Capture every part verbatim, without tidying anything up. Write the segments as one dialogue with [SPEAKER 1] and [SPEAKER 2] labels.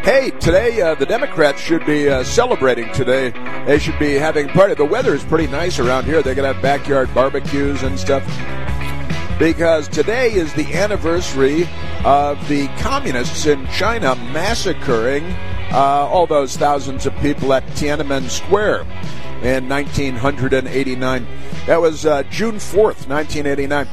[SPEAKER 1] Hey, today uh, the Democrats should be uh, celebrating today. They should be having party. The weather is pretty nice around here. They're going to have backyard barbecues and stuff. Because today is the anniversary of the communists in China massacring uh, all those thousands of people at Tiananmen Square in nineteen eighty-nine. That was uh, June fourth, nineteen eighty-nine.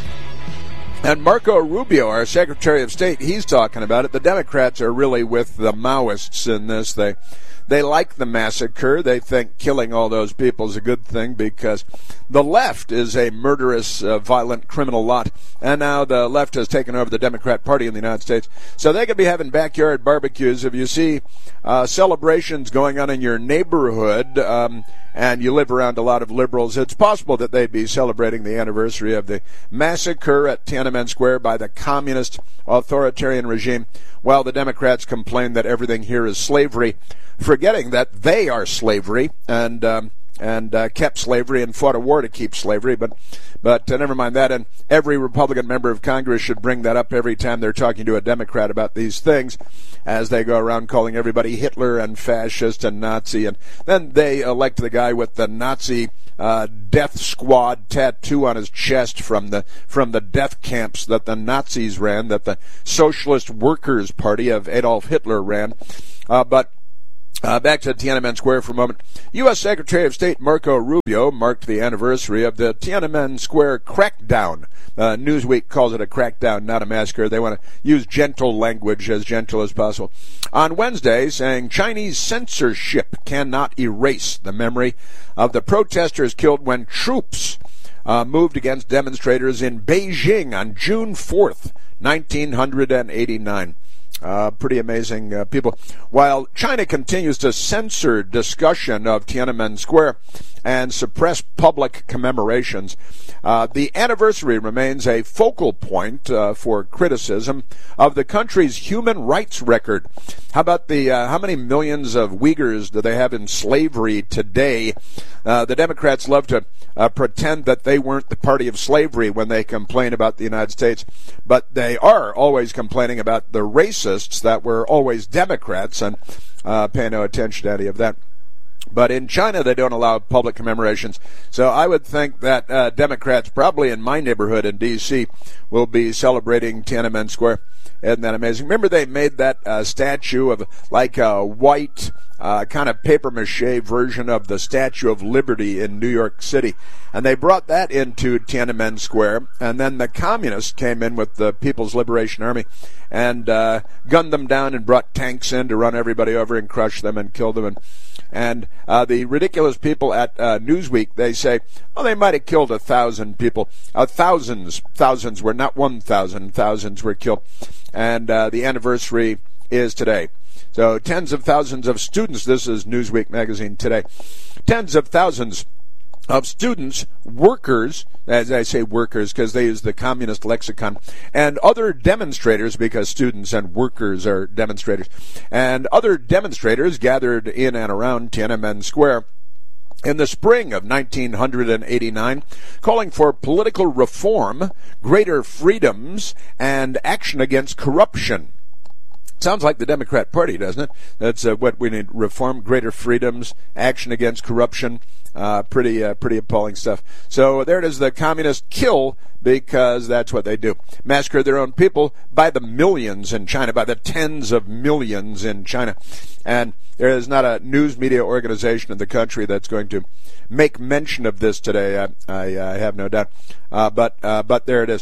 [SPEAKER 1] And Marco Rubio, our Secretary of State, he's talking about it. The Democrats are really with the Maoists in this. They they like the massacre. They think killing all those people is a good thing because the left is a murderous, uh, violent, criminal lot. And now the left has taken over the Democrat Party in the United States. So they could be having backyard barbecues. If you see uh, celebrations going on in your neighborhood, um, and you live around a lot of liberals, it's possible that they'd be celebrating the anniversary of the massacre at Tiananmen Square by the communist authoritarian regime, while the Democrats complain that everything here is slavery, forgetting that they are slavery and um, and uh, kept slavery and fought a war to keep slavery. But but uh, never mind that. And every Republican member of Congress should bring that up every time they're talking to a Democrat about these things, as they go around calling everybody Hitler and fascist and Nazi. And then they elect the guy with the Nazi uh, death squad tattoo on his chest from the from the death camps that the Nazis ran, that the Socialist Workers' Party of Adolf Hitler ran. Uh, but Uh, back to Tiananmen Square for a moment. U S. Secretary of State Marco Rubio marked the anniversary of the Tiananmen Square crackdown. Uh, Newsweek calls it a crackdown, not a massacre. They want to use gentle language, as gentle as possible. On Wednesday, saying Chinese censorship cannot erase the memory of the protesters killed when troops uh, moved against demonstrators in Beijing on June fourth, nineteen eighty-nine. Uh, pretty amazing uh, people. While China continues to censor discussion of Tiananmen Square and suppress public commemorations, uh, the anniversary remains a focal point uh, for criticism of the country's human rights record. How about the uh, how many millions of Uyghurs do they have in slavery today? Uh, the Democrats love to uh, pretend that they weren't the party of slavery when they complain about the United States, but they are always complaining about the racists that were always Democrats, and uh, pay no attention to any of that. But in China, they don't allow public commemorations. So I would think that uh, Democrats, probably in my neighborhood in D C, will be celebrating Tiananmen Square. Isn't that amazing? Remember they made that uh, statue of like a white uh, kind of papier-mâché version of the Statue of Liberty in New York City. And they brought that into Tiananmen Square. And then the communists came in with the People's Liberation Army and uh, gunned them down and brought tanks in to run everybody over and crush them and kill them. And And uh, the ridiculous people at uh, Newsweek, they say, oh, they might have killed a thousand people. Uh, thousands, thousands were not one thousand, thousands were killed. And uh, the anniversary is today. So tens of thousands of students, this is Newsweek magazine today, tens of thousands of students, workers, as I say workers because they use the communist lexicon, and other demonstrators, because students and workers are demonstrators, and other demonstrators gathered in and around Tiananmen Square in the spring of nineteen eighty-nine, calling for political reform, greater freedoms, and action against corruption. Sounds like the Democrat Party, doesn't it? That's uh, what we need: reform, greater freedoms, action against corruption. Uh, pretty, uh, pretty appalling stuff. So there it is. The communists kill because that's what they do. Massacre their own people by the millions in China, by the tens of millions in China. And there is not a news media organization in the country that's going to make mention of this today. I, I, I have no doubt. Uh, but, uh, but there it is.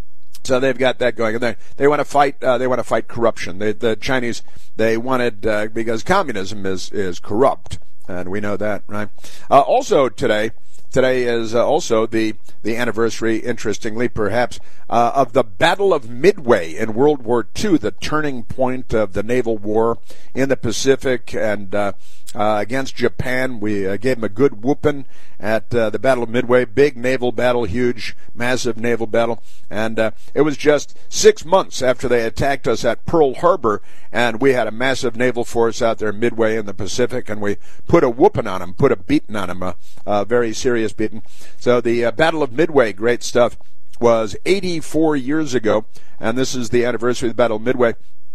[SPEAKER 1] So they've got that going, and they they want to fight. Uh, they want to fight corruption. They, the Chinese, they wanted uh, because communism is is corrupt, and we know that, right? Uh, also today, today is uh, also the the anniversary, interestingly, perhaps, uh, of the Battle of Midway in World War Two, the turning point of the naval war in the Pacific, and uh, uh, against Japan. We uh, gave them a good whooping at uh, the Battle of Midway, big naval battle, huge, massive naval battle, and uh, it was just six months after they attacked us at Pearl Harbor, and we had a massive naval force out there midway in the Pacific, and we put a whooping on them, put a beating on them, a, a very serious beating. So the uh, Battle of Midway, great stuff, was eighty-four years ago, and this is the anniversary of the Battle of Midway.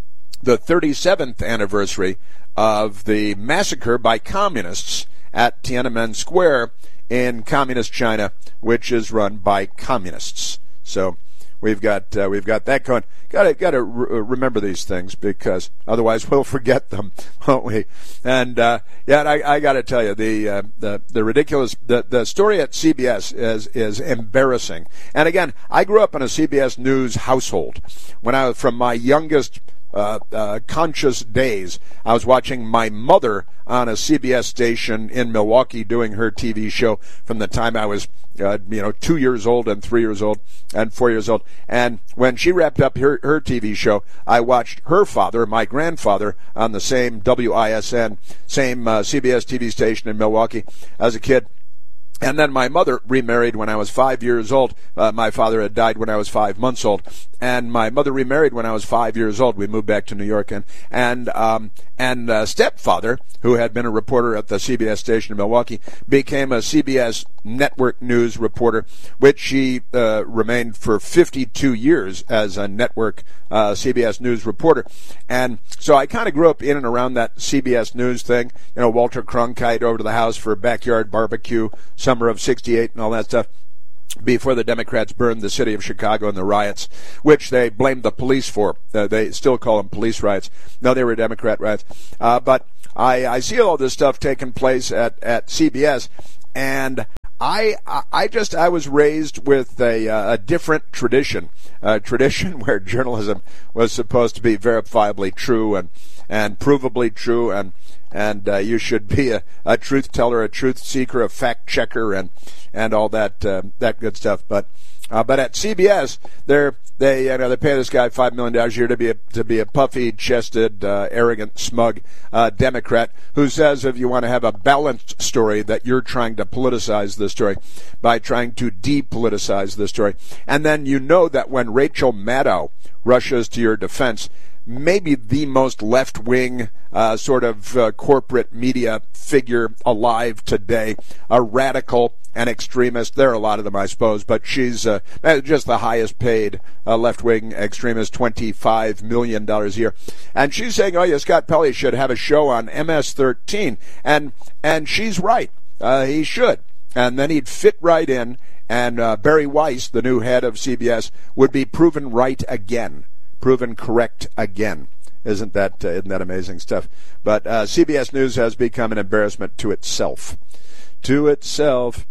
[SPEAKER 1] the thirty-seventh anniversary of the massacre by communists at Tiananmen Square in communist China, which is run by communists. So we've got uh, we've got that going. Got to got to re- remember these things, because otherwise we'll forget them, won't we? And uh, yeah, I, I got to tell you, the uh, the the ridiculous the, the story at C B S is is embarrassing. And again, I grew up in a C B S News household. When I was from my youngest Uh, uh, conscious days, I was watching my mother on a C B S station in Milwaukee doing her T V show from the time I was, uh, you know, two years old and three years old and four years old. And when she wrapped up her, her T V show, I watched her father, my grandfather, on the same W I S N, same uh, C B S T V station in Milwaukee as a kid. And then my mother remarried when I was five years old. Uh, my father had died when I was five months old, and my mother remarried when I was five years old. We moved back to New York, and and um, and uh, stepfather, who had been a reporter at the C B S station in Milwaukee, became a C B S network news reporter, which she uh, remained for fifty-two years as a network uh, C B S News reporter. And so I kind of grew up in and around that C B S News thing. You know, Walter Cronkite over to the house for a backyard barbecue, summer of sixty-eight and all that stuff, before the Democrats burned the city of Chicago in the riots, which they blamed the police for. Uh, they still call them police riots. No, they were Democrat riots. Uh, but I, I see all this stuff taking place at, at C B S, and I I just I was raised with a, a different tradition, a tradition where journalism was supposed to be verifiably true and and provably true, and and uh, you should be a, a truth teller, a truth seeker, a fact checker, and and all that uh, that good stuff. But uh, but at C B S, they're they you know they pay this guy five million dollars a year to be a to be a puffy chested, uh, arrogant, smug uh, Democrat who says if you want to have a balanced story, that you're trying to politicize the story by trying to depoliticize the story. And then you know that when Rachel Maddow rushes to your defense, maybe the most left-wing uh, sort of uh, corporate media figure alive today, a radical, an extremist. There are a lot of them, I suppose, but she's uh, just the highest paid uh, left-wing extremist, twenty-five million dollars a year. And she's saying, oh, yeah, Scott Pelley should have a show on M S thirteen. And, and she's right. Uh, he should. And then he'd fit right in, and uh, Barry Weiss, the new head of C B S, would be proven right again. Proven correct again. Isn't that uh, isn't that amazing stuff? But uh, C B S News has become an embarrassment to itself, to itself,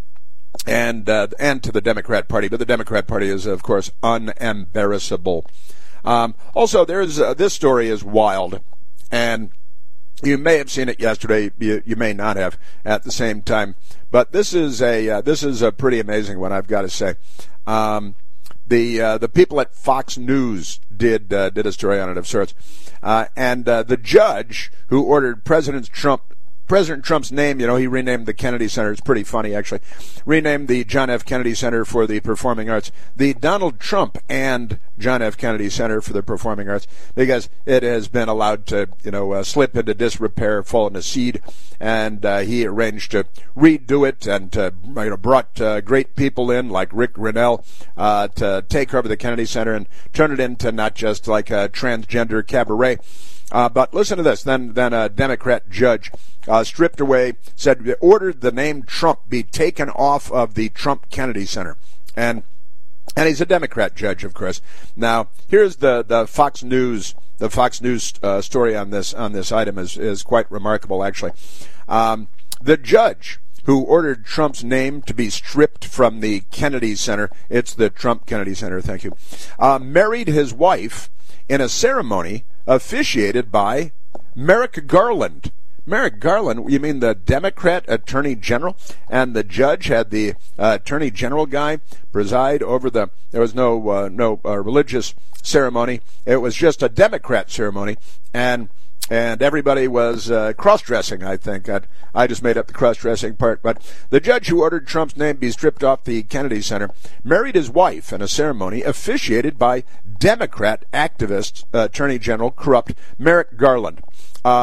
[SPEAKER 1] and uh, and to the Democrat Party. But the Democrat Party is, of course, unembarrassable. Um, also, there's uh, this story is wild, and you may have seen it yesterday. You, you may not have at the same time. But this is a uh, this is a pretty amazing one, I've got to say. Um, The uh, the people at Fox News did uh, did a story on it of sorts, uh, and uh, the judge who ordered President Trump President Trump's name, you know, he renamed the Kennedy Center. It's pretty funny, actually. Renamed the John F. Kennedy Center for the Performing Arts the Donald Trump and John F. Kennedy Center for the Performing Arts, because it has been allowed to, you know, uh, slip into disrepair, fall into seed, and uh, he arranged to redo it, and uh, you know, brought uh, great people in like Rick Grinnell uh, to take over the Kennedy Center and turn it into not just like a transgender cabaret. Uh, but listen to this. Then, then a Democrat judge uh, stripped away, said, ordered the name Trump be taken off of the Trump Kennedy Center, and and he's a Democrat judge, of course. Now, here's the, the Fox News the Fox News uh, story on this on this item is is quite remarkable, actually. Um, the judge who ordered Trump's name to be stripped from the Kennedy Center, it's the Trump Kennedy Center, thank you, uh, married his wife in a ceremony officiated by Merrick Garland. Merrick Garland, you mean the Democrat Attorney General? And the judge had the uh, Attorney General guy preside over the, there was no uh, no uh, religious ceremony. It was just a Democrat ceremony. And and everybody was uh, cross-dressing, I think. I'd, I just made up the cross-dressing part. But the judge who ordered Trump's name be stripped off the Kennedy Center married his wife in a ceremony officiated by Democrat activist uh, Attorney General, corrupt Merrick Garland. Um,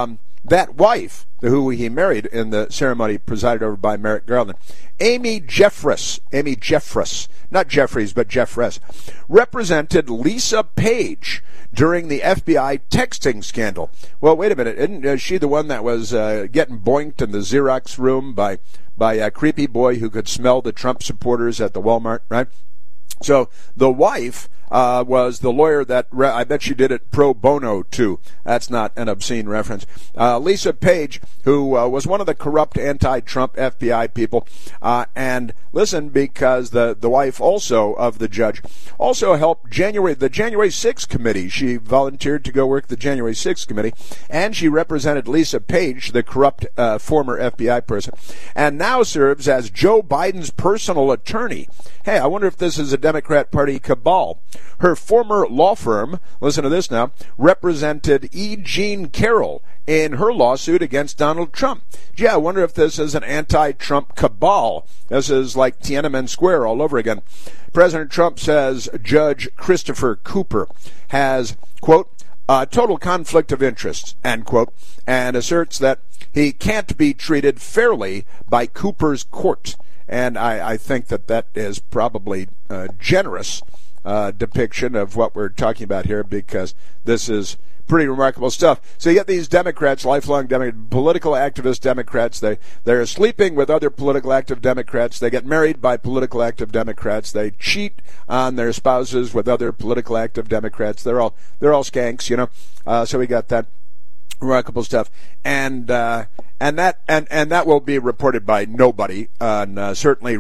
[SPEAKER 1] that wife, who he married in the ceremony presided over by Merrick Garland, Amy Jeffress, Amy Jeffress, not Jeffries, but Jeffress, represented Lisa Page during the F B I texting scandal. Well, wait a minute, isn't uh, she the one that was uh, getting boinked in the Xerox room by, by a creepy boy who could smell the Trump supporters at the Walmart, right? So the wife uh, was the lawyer that, re- I bet she did it pro bono, too. That's not an obscene reference. Uh, Lisa Page, who uh, was one of the corrupt anti-Trump F B I people. Uh, and listen, because the, the wife also of the judge also helped January the January sixth committee. She volunteered to go work the January sixth committee, and she represented Lisa Page, the corrupt uh, former F B I person, and now serves as Joe Biden's personal attorney. Hey, I wonder if this is a Democrat Party cabal. Her former law firm, listen to this now, represented E. Jean Carroll in her lawsuit against Donald Trump. Gee, I wonder if this is an anti-Trump cabal. This is like Tiananmen Square all over again. President Trump says Judge Christopher Cooper has, quote, a total conflict of interest, end quote, and asserts that he can't be treated fairly by Cooper's court. And I, I think that that is probably a generous uh, depiction of what we're talking about here, because this is pretty remarkable stuff. So you get these Democrats, lifelong Democrats, political activist Democrats. They, they're sleeping with other political active Democrats. They get married by political active Democrats. They cheat on their spouses with other political active Democrats. They're all, they're all skanks, you know. Uh, so we got that. Remarkable stuff, and uh, and that and, and that will be reported by nobody, and uh, certainly